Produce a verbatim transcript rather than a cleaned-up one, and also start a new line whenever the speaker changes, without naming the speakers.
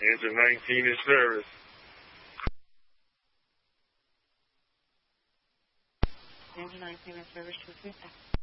Engine nineteen in service.
Engine nineteen in service, two three seven.